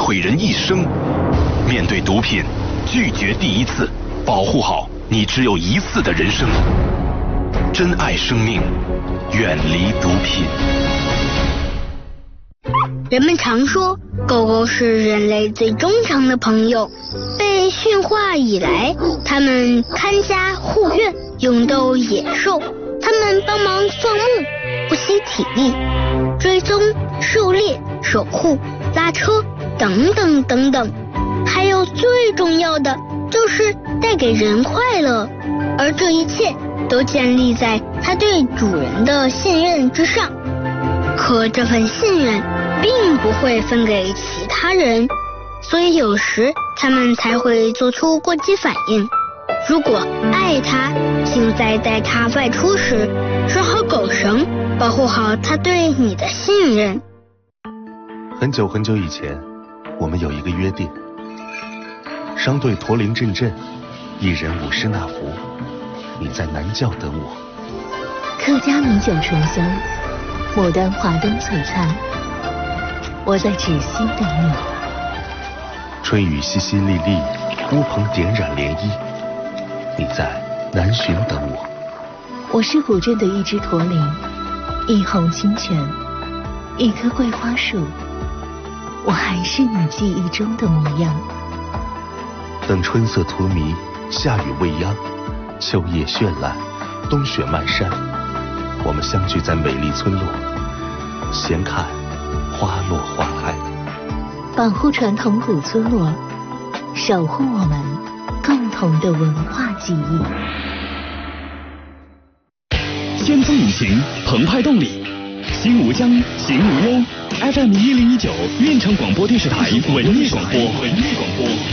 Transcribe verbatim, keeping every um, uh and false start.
毁人一生。面对毒品，拒绝第一次，保护好你只有一次的人生。珍爱生命，远离毒品。 人们常说，狗狗是人类最忠诚的朋友。被驯化以来，它们看家护院，勇斗野兽。它们帮忙放牧，不惜体力，追踪、狩猎、守护、拉车等等等等。还有最重要的，就是带给人快乐。而这一切都建立在它对主人的信任之上。可这份信任并不会分给其他人，所以有时他们才会做出过激反应。如果爱它，请在带它外出时拴好狗绳，保护好它对你的信任。 很久很久以前，我们有一个约定：商队驼铃阵阵，一人五十纳福。你在南教等我。 客家米酒醇香，牡丹华灯璀璨。我在芷溪等你。 春雨淅淅沥沥，乌篷点染涟漪。你在南浔等我。 我是古镇的一只驼铃，一泓清泉，一棵桂花树。我还是你记忆中的模样。 等春色荼蘼，夏雨未央，秋叶绚烂，冬雪漫山，我们相聚在美丽村落，闲看花落花开。 保护传统古村落，守护我们共同的文化记忆。 先锋引擎，澎湃动力，心无疆，行无忧。F M 一零一九，运城广播电视台文艺广播。